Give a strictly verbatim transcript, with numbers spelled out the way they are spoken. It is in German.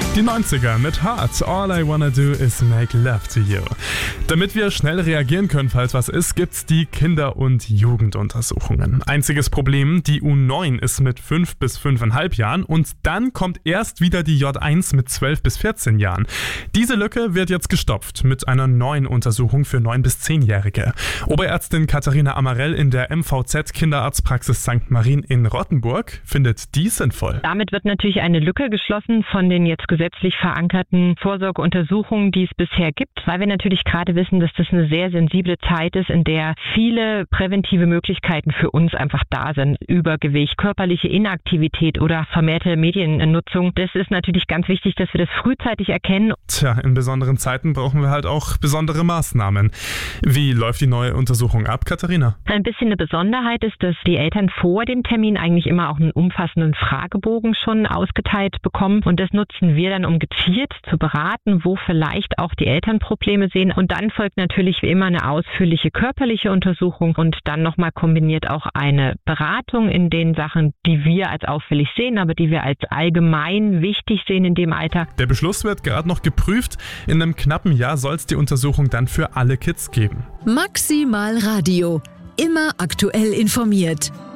Die neunziger mit Heart. All I wanna do is make love to you. Damit wir schnell reagieren können, falls was ist, gibt's die Kinder- und Jugenduntersuchungen. Einziges Problem, die U neun ist mit fünf bis fünfeinhalb Jahren und dann kommt erst wieder die J eins mit zwölf bis vierzehn Jahren. Diese Lücke wird jetzt gestopft mit einer neuen Untersuchung für neun bis zehnjährige. Oberärztin Katharina Amarell in der M V Z Kinderarztpraxis Sankt Marien in Rottenburg findet die sinnvoll. Damit wird natürlich eine Lücke geschlossen von den jetzt gesetzlich verankerten Vorsorgeuntersuchungen, die es bisher gibt, weil wir natürlich gerade wissen, dass das eine sehr sensible Zeit ist, in der viele präventive Möglichkeiten für uns einfach da sind. Übergewicht, körperliche Inaktivität oder vermehrte Mediennutzung. Das ist natürlich ganz wichtig, dass wir das frühzeitig erkennen. Tja, in besonderen Zeiten brauchen wir halt auch besondere Maßnahmen. Wie läuft die neue Untersuchung ab, Katharina? Ein bisschen eine Besonderheit ist, dass die Eltern vor dem Termin eigentlich immer auch einen umfassenden Fragebogen schon ausgeteilt bekommen und das nutzen wir dann, um gezielt zu beraten, wo vielleicht auch die Eltern Probleme sehen. Und dann folgt natürlich wie immer eine ausführliche körperliche Untersuchung und dann nochmal kombiniert auch eine Beratung in den Sachen, die wir als auffällig sehen, aber die wir als allgemein wichtig sehen in dem Alter. Der Beschluss wird gerade noch geprüft. In einem knappen Jahr soll es die Untersuchung dann für alle Kids geben. Maximal Radio. Immer aktuell informiert.